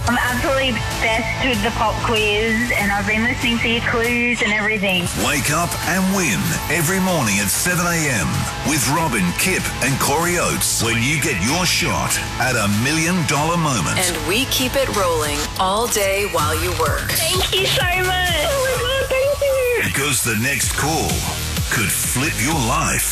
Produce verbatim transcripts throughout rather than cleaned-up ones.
I'm absolutely obsessed with the pop quiz, and I've been listening to your clues and everything. Wake up and win every morning at seven a.m. with Robin, Kip and Corey Oates when you get your shot at a million dollar moment. And we keep it rolling all day while you work. Thank you so much. Oh my God, thank you. Because the next call could flip your life.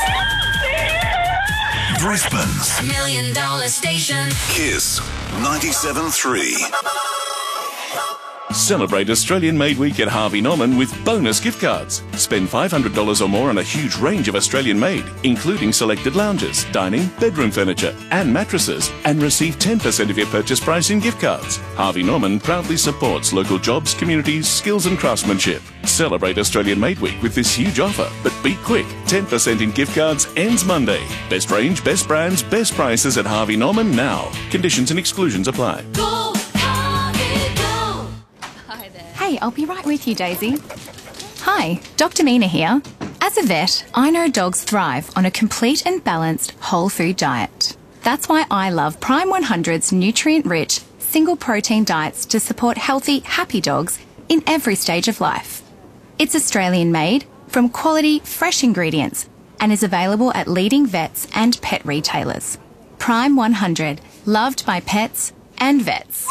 Brisbane's Million Dollar Station. Kiss ninety-seven point three. Celebrate Australian Made Week at Harvey Norman with bonus gift cards. Spend five hundred dollars or more on a huge range of Australian made, including selected lounges, dining, bedroom furniture and mattresses, and receive ten percent of your purchase price in gift cards. Harvey Norman proudly supports local jobs, communities, skills and craftsmanship. Celebrate Australian Made Week with this huge offer, but be quick. ten percent in gift cards ends Monday. Best range, best brands, best prices at Harvey Norman now. Conditions and exclusions apply. Go, Harvey, go. Hi there. Hey, I'll be right with you, Daisy. Hi, Doctor Mina here. As a vet, I know dogs thrive on a complete and balanced whole food diet. That's why I love Prime one hundred's nutrient-rich, single-protein diets to support healthy, happy dogs in every stage of life. It's Australian-made, from quality, fresh ingredients, and is available at leading vets and pet retailers. Prime one hundred, loved by pets and vets.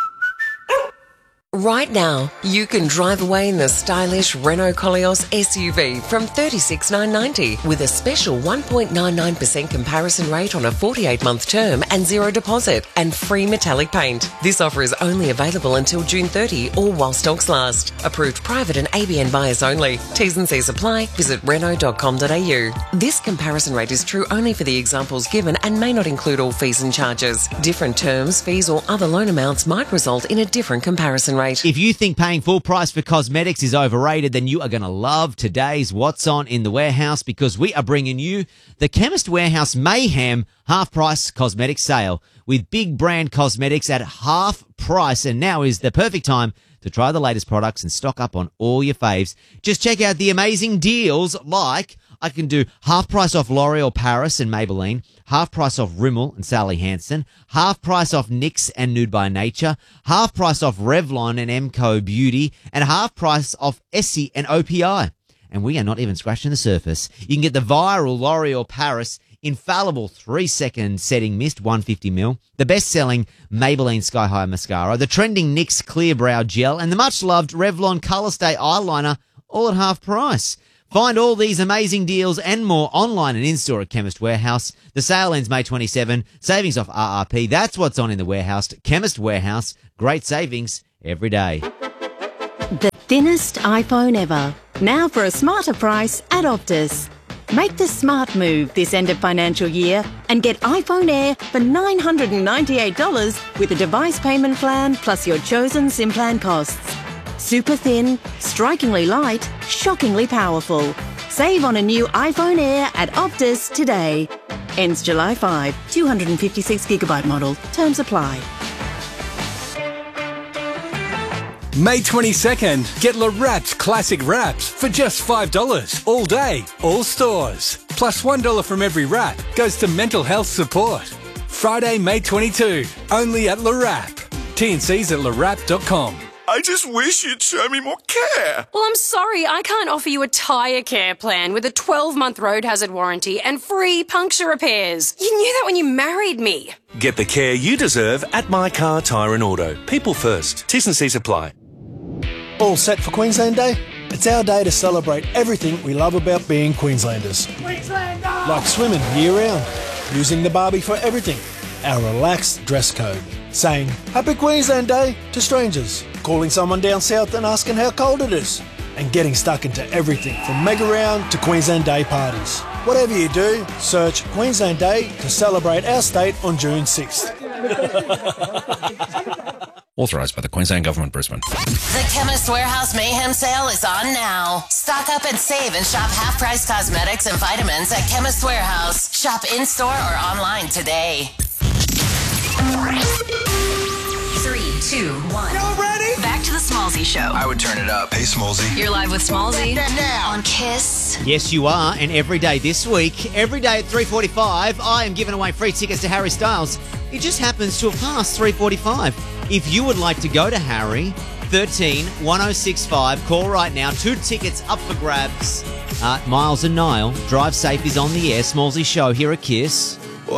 Right now, you can drive away in the stylish Renault Koleos S U V from thirty-six thousand nine hundred ninety with a special one point nine nine percent comparison rate on a forty-eight month term and zero deposit and free metallic paint. This offer is only available until June thirtieth or while stocks last. Approved private and A B N buyers only. T's and C's apply. Visit renault dot com dot a u. This comparison rate is true only for the examples given and may not include all fees and charges. Different terms, fees or other loan amounts might result in a different comparison rate. If you think paying full price for cosmetics is overrated, then you are going to love today's What's On in the Warehouse, because we are bringing you the Chemist Warehouse Mayhem half price cosmetic sale with big brand cosmetics at half price. And now is the perfect time to try the latest products and stock up on all your faves. Just check out the amazing deals, like I can do half price off L'Oreal Paris and Maybelline, half price off Rimmel and Sally Hansen, half price off N Y X and Nude by Nature, half price off Revlon and Emco Beauty, and half price off Essie and O P I. And we are not even scratching the surface. You can get the viral L'Oreal Paris infallible three second setting mist, one hundred fifty milliliters, the best-selling Maybelline Sky High Mascara, the trending N Y X Clear Brow Gel, and the much-loved Revlon Colour Stay Eyeliner, all at half price. Find all these amazing deals and more online and in-store at Chemist Warehouse. The sale ends May twenty-seventh. Savings off R R P. That's what's on in the warehouse. Chemist Warehouse. Great savings every day. The thinnest iPhone ever. Now for a smarter price at Optus. Make the smart move this end of financial year and get iPhone Air for nine hundred ninety-eight dollars with a device payment plan plus your chosen SIM plan costs. Super thin, strikingly light, shockingly powerful. Save on a new iPhone Air at Optus today. Ends July fifth. two hundred fifty-six gigabyte model. Terms apply. May twenty-second, get Le Wraps Classic Wraps for just five dollars all day, all stores. Plus one dollar from every wrap goes to mental health support. Friday, May twenty-second, only at Le Wrap. T and C's at le wrap dot com. I just wish you'd show me more care. Well, I'm sorry, I can't offer you a tyre care plan with a twelve month road hazard warranty and free puncture repairs. You knew that when you married me. Get the care you deserve at My Car Tyre and Auto. People first. T's and C's apply. All set for Queensland Day? It's our day to celebrate everything we love about being Queenslanders. Queenslander! Like swimming year-round, using the barbie for everything, our relaxed dress code, saying Happy Queensland Day to strangers, calling someone down south and asking how cold it is, and getting stuck into everything from mega round to Queensland Day parties. Whatever you do, search Queensland Day to celebrate our state on June sixth. Authorised by the Queensland Government, Brisbane. The Chemist Warehouse Mayhem sale is on now. Stock up and save and shop half-price cosmetics and vitamins at Chemist Warehouse. Shop in-store or online today. Three, two, one. Y'all ready? Back to the Smallsy Show. I would turn it up. Hey, Smallsy. You're live with Smallsy now on Kiss. Yes, you are. And every day this week, every day at three forty-five, I am giving away free tickets to Harry Styles. It just happens to have passed three forty-five. If you would like to go to Harry, thirteen one oh six five, call right now. Two tickets up for grabs. Uh, Miles and Niall, Drive Safe is on the air. Smallsy Show here at Kiss.